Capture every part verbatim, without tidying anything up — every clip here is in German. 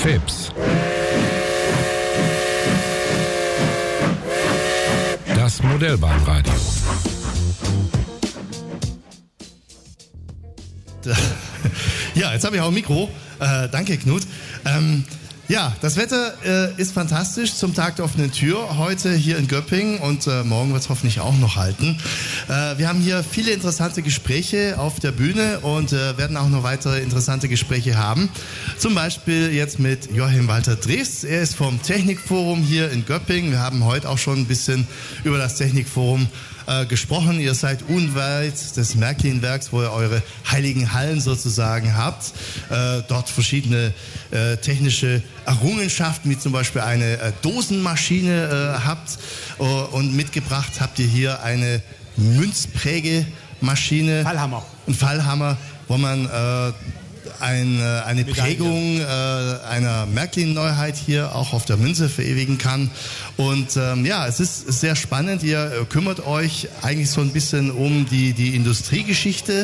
Fips. Das Modellbahnradio. Ja, jetzt habe ich auch ein Mikro. Äh, danke, Knut. Ähm, ja, das Wetter äh, ist fantastisch zum Tag der offenen Tür. Heute hier in Göppingen und äh, morgen wird es hoffentlich auch noch halten. Äh, wir haben hier viele interessante Gespräche auf der Bühne und äh, werden auch noch weitere interessante Gespräche haben. Zum Beispiel jetzt mit Joachim Walter Drees. Er ist vom Technikforum hier in Göppingen. Wir haben heute auch schon ein bisschen über das Technikforum äh, gesprochen. Ihr seid unweit des Märklin-Werks, wo ihr eure heiligen Hallen sozusagen habt. Äh, dort verschiedene äh, technische Errungenschaften, wie zum Beispiel eine äh, Dosenmaschine äh, habt. Uh, und mitgebracht habt ihr hier eine Münzprägemaschine. Fallhammer. Ein Fallhammer, wo man äh, ein, äh, eine Prägung äh, einer Märklin-Neuheit hier auch auf der Münze verewigen kann. Und ähm, ja, es ist sehr spannend. Ihr kümmert euch eigentlich so ein bisschen um die, die Industriegeschichte,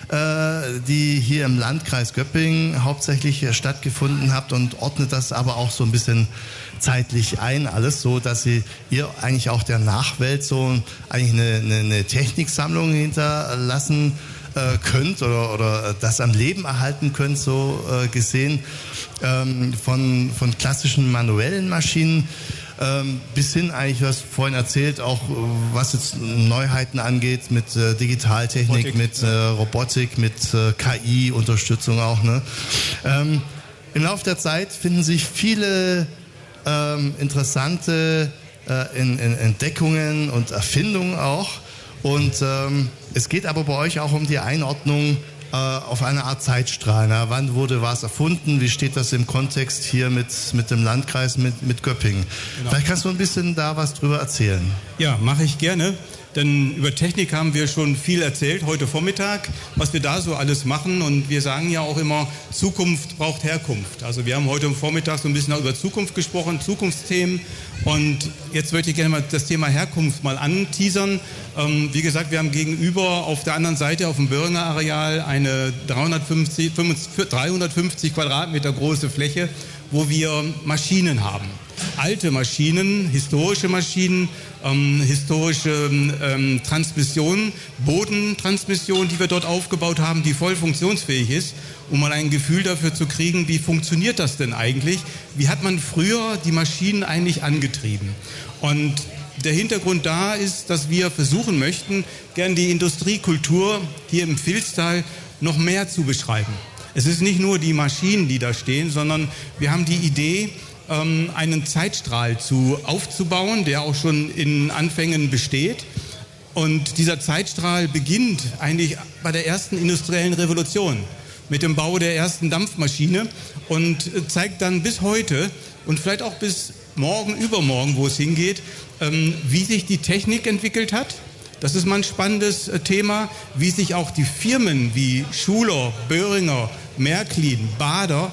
die hier im Landkreis Göppingen hauptsächlich stattgefunden habt und ordnet das aber auch so ein bisschen zeitlich ein, alles so, dass ihr, ihr eigentlich auch der Nachwelt so eigentlich eine, eine, eine Techniksammlung hinterlassen äh, könnt oder, oder das am Leben erhalten könnt, so äh, gesehen, ähm, von, von klassischen manuellen Maschinen Ähm, bis hin eigentlich, was vorhin erzählt, auch was jetzt Neuheiten angeht mit äh, Digitaltechnik, Robotik, mit äh, Robotik, mit äh, K I-Unterstützung auch. Ne? Ähm, im Laufe der Zeit finden sich viele ähm, interessante äh, in, in Entdeckungen und Erfindungen auch. Und ähm, es geht aber bei euch auch um die Einordnung auf eine Art Zeitstrahl. Na, wann wurde was erfunden? Wie steht das im Kontext hier mit, mit dem Landkreis, mit, mit Göppingen? Genau. Vielleicht kannst du ein bisschen da was drüber erzählen. Ja, mache ich gerne. Denn über Technik haben wir schon viel erzählt heute Vormittag, was wir da so alles machen. Und wir sagen ja auch immer, Zukunft braucht Herkunft. Also wir haben heute Vormittag so ein bisschen auch über Zukunft gesprochen, Zukunftsthemen. Und jetzt möchte ich gerne mal das Thema Herkunft mal anteasern. Ähm, wie gesagt, wir haben gegenüber auf der anderen Seite auf dem Böhringer Areal eine dreihundertfünfzig, dreihundertfünfzig Quadratmeter große Fläche, wo wir Maschinen haben. Alte Maschinen, historische Maschinen, ähm, historische ähm, Transmissionen, Bodentransmission, die wir dort aufgebaut haben, die voll funktionsfähig ist, um mal ein Gefühl dafür zu kriegen, wie funktioniert das denn eigentlich? Wie hat man früher die Maschinen eigentlich angetrieben? Und der Hintergrund da ist, dass wir versuchen möchten, gern die Industriekultur hier im Vilstal noch mehr zu beschreiben. Es ist nicht nur die Maschinen, die da stehen, sondern wir haben die Idee, einen Zeitstrahl zu, aufzubauen, der auch schon in Anfängen besteht. Und dieser Zeitstrahl beginnt eigentlich bei der ersten industriellen Revolution mit dem Bau der ersten Dampfmaschine und zeigt dann bis heute und vielleicht auch bis morgen, übermorgen, wo es hingeht, wie sich die Technik entwickelt hat. Das ist mal ein spannendes Thema, wie sich auch die Firmen wie Schuler, Böhringer, Märklin, Bader